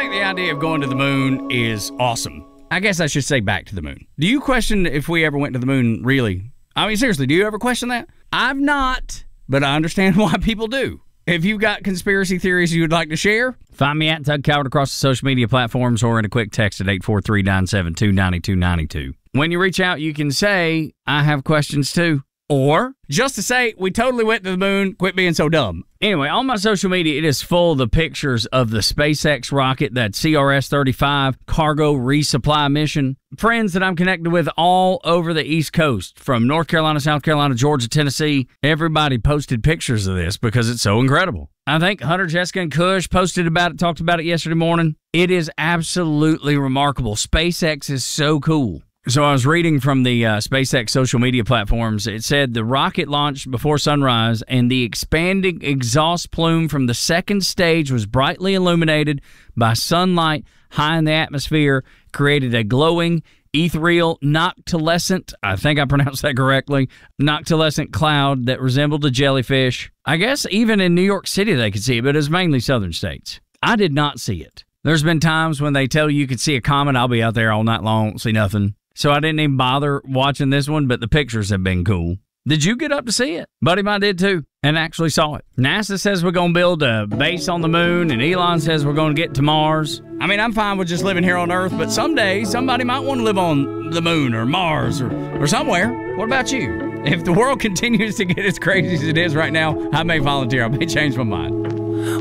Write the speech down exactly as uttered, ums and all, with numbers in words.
think the idea of going to the moon is awesome. I guess I should say back to the moon. Do you question if we ever went to the moon, really? I mean, seriously, do you ever question that? I've not, but I understand why people do. If you've got conspiracy theories you would like to share, find me at Tug Coward across the social media platforms or in a quick text at eight four three, nine seven two, nine two nine two. When you reach out, you can say, I have questions too. Or just to say, we totally went to the moon, quit being so dumb. Anyway, on my social media, it is full of the pictures of the SpaceX rocket, that C R S thirty-five cargo resupply mission. Friends that I'm connected with all over the East Coast, from North Carolina, South Carolina, Georgia, Tennessee. Everybody posted pictures of this because it's so incredible. I think Hunter, Jessica, and Kush posted about it, talked about it yesterday morning. It is absolutely remarkable. SpaceX is so cool. So I was reading from the uh, SpaceX social media platforms. It said the rocket launched before sunrise, and the expanding exhaust plume from the second stage was brightly illuminated by sunlight high in the atmosphere, created a glowing, ethereal, noctilescent, I think I pronounced that correctly, noctilescent cloud that resembled a jellyfish. I guess even in New York City they could see it, but it was mainly southern states. I did not see it. There's been times when they tell you you could see a comet. I'll be out there all night long, see nothing. So I didn't even bother watching this one, but the pictures have been cool. Did you get up to see it? Buddy mine did too, and actually saw it. NASA says we're going to build a base on the moon, and Elon says we're going to get to Mars. I mean, I'm fine with just living here on Earth, but someday somebody might want to live on the moon or Mars or, or somewhere. What about you? If the world continues to get as crazy as it is right now, I may volunteer. I may change my mind.